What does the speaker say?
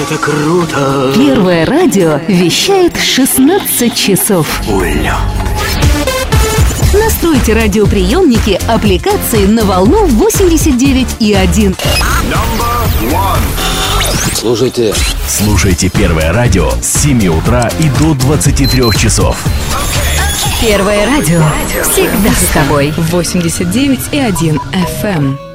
Это круто! Первое радио вещает 16 часов. Улет. Настройте радиоприемники аппликации на волну 89,1. Слушайте Первое радио с 7 утра и до 23 часов. Первое радио всегда с тобой. 89,1 FM.